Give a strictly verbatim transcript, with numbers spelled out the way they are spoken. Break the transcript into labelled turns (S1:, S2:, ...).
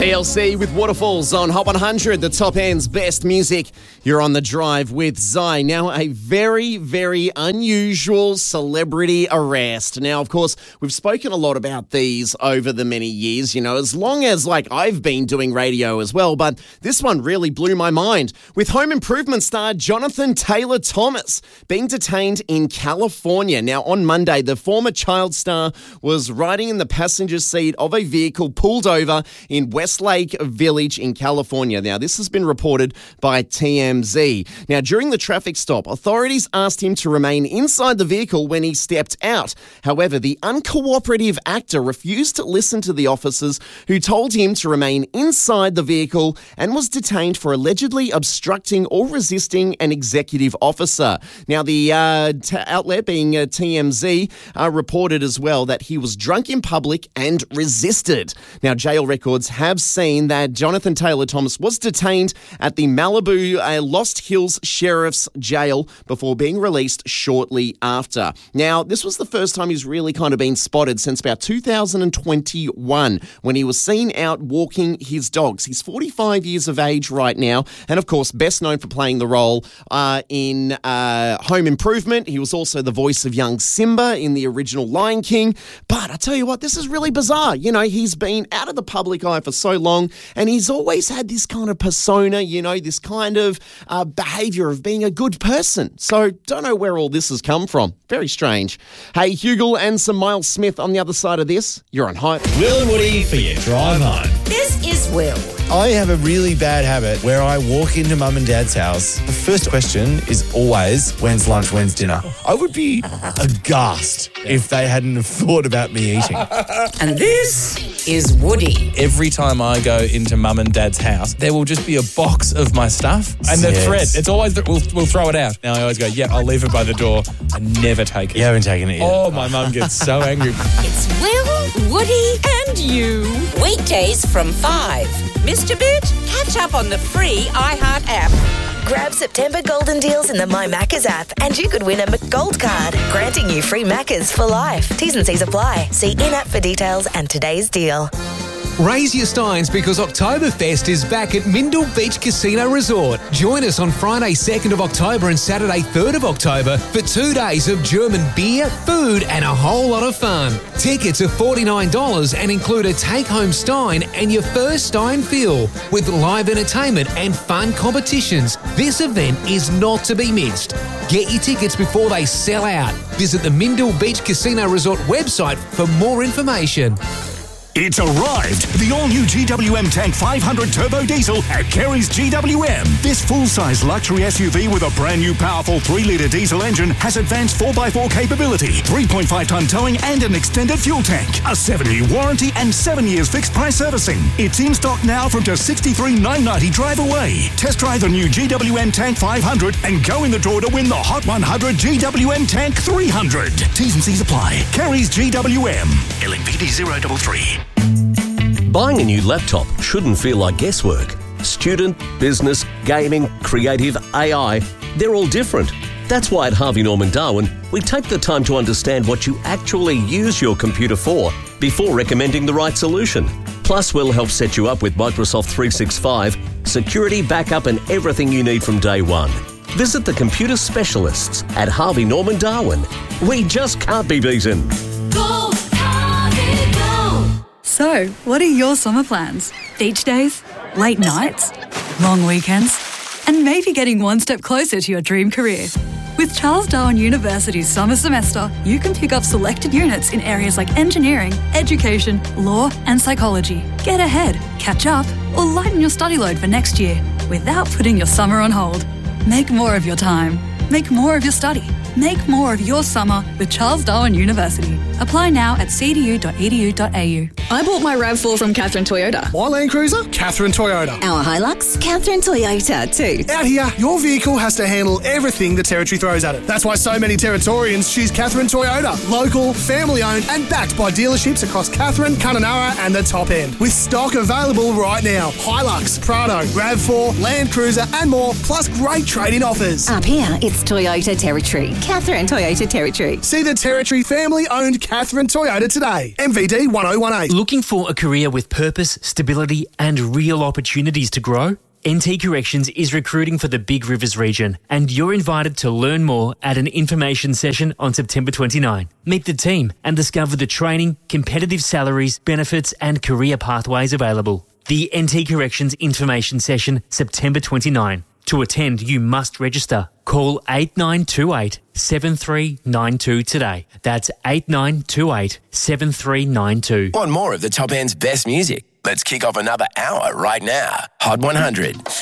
S1: T L C with Waterfalls on Hot one hundred, the top end's best music. You're on the drive with Zai. Now, a very, very unusual celebrity arrest. Now, of course, we've spoken a lot about these over the many years, you know, as long as, like, I've been doing radio as well, but this one really blew my mind. With Home Improvement star Jonathan Taylor Thomas being detained in California. Now, on Monday, the former child star was riding in the passenger seat of a vehicle pulled over in Westlake Village in California. Now, this has been reported by T M Z. Now, during the traffic stop, authorities asked him to remain inside the vehicle when he stepped out. However, the uncooperative actor refused to listen to the officers who told him to remain inside the vehicle and was detained for allegedly obstructing or resisting an executive officer. Now, the uh, t- outlet, being uh, T M Z, uh, reported as well that he was drunk in public and resisted. Now, jail records have seen that Jonathan Taylor Thomas was detained at the Malibu uh, Lost Hills Sheriff's Jail before being released shortly after. Now, this was the first time he's really kind of been spotted since about two thousand twenty-one when he was seen out walking his dogs. He's forty-five years of age right now and, of course, best known for playing the role uh, in uh, Home Improvement. He was also the voice of young Simba in the original Lion King. But I tell you what, this is really bizarre. You know, he's been out of the public eye for so long and he's always had this kind of persona, you know, this kind of uh, behaviour of being a good person. So don't know where all this has come from. Very strange. Hey, Hugel and some Miles Smith on the other side of this. You're on Hype.
S2: Will and Woody for your drive home.
S3: This is Will.
S4: I have a really bad habit where I walk into mum and dad's house. The first question is always, when's lunch, when's dinner? I would be aghast if they hadn't have thought about me eating.
S3: And this is Woody.
S5: Every time I go into mum and dad's house, there will just be a box of my stuff and the
S4: Yes.
S5: thread. It's always that we'll, we'll throw it out. Now I always go, yeah, I'll leave it by the door. I never take it.
S4: You haven't taken it yet.
S5: Oh, my mum gets so angry.
S3: It's Will, Woody, and you. Weekdays from five. Mister Bit, catch up on the free iHeart app.
S6: Grab September golden deals in the My Maccas app and you could win a McGold card, granting you free Maccas for life. T's and C's apply. See in-app for details and today's deal.
S7: Raise your steins because Oktoberfest is back at Mindle Beach Casino Resort. Join us on Friday second of October and Saturday third of October for two days of German beer, food and a whole lot of fun. Tickets are forty-nine dollars and include a take-home stein and your first stein fill with live entertainment and fun competitions. This event is not to be missed. Get your tickets before they sell out. Visit the Mindle Beach Casino Resort website for more information.
S8: It's arrived! The all-new G W M Tank five hundred Turbo Diesel at Kerry's G W M. This full-size luxury S U V with a brand-new powerful three litre diesel engine has advanced four by four capability, three point five tonne towing and an extended fuel tank, a seven-year warranty and seven years fixed-price servicing. It's in stock now from just sixty-three thousand nine hundred ninety drive away. Test drive the new G W M Tank five hundred and go in the draw to win the Hot one hundred G W M Tank three hundred. T's and C's apply. Kerry's G W M. L N V D zero three three.
S9: Buying a new laptop shouldn't feel like guesswork. Student, business, gaming, creative, A I, they're all different. That's why at Harvey Norman Darwin, we take the time to understand what you actually use your computer for before recommending the right solution. Plus, we'll help set you up with Microsoft three sixty-five, security, backup and everything you need from day one. Visit the computer specialists at Harvey Norman Darwin. We just can't be beaten.
S10: Go, Harvey, go! So, what are your summer plans? Beach days? Late nights? Long weekends? And maybe getting one step closer to your dream career. With Charles Darwin University's summer semester, you can pick up selected units in areas like engineering, education, law and psychology. Get ahead, catch up, or lighten your study load for next year without putting your summer on hold. Make more of your time. Make more of your study. Make more of your summer with Charles Darwin University. Apply now at c d u dot e d u dot a u.
S11: I bought my RAV four from Catherine Toyota.
S12: My Land Cruiser? Catherine Toyota.
S11: Our Hilux? Catherine Toyota too.
S12: Out here, your vehicle has to handle everything the Territory throws at it. That's why so many Territorians choose Catherine Toyota. Local, family-owned and backed by dealerships across Catherine, Kununurra and the top end. With stock available right now. Hilux, Prado, RAV four, Land Cruiser and more, plus great trade-in offers.
S11: Up here, it's Toyota Territory. Catherine Toyota Territory.
S12: See the Territory family-owned Catherine Toyota today. M V D one oh one eight.
S13: Looking for a career with purpose, stability and real opportunities to grow? N T Corrections is recruiting for the Big Rivers region, and you're invited to learn more at an information session on September twenty-ninth. Meet the team and discover the training, competitive salaries, benefits and career pathways available. The N T Corrections information session, September twenty-ninth. To attend, you must register. Call eight nine two eight, seven three nine two today. That's eight nine two eight, seven three nine two.
S14: Want more of the Top End's best music? Let's kick off another hour right now. Hot one hundred.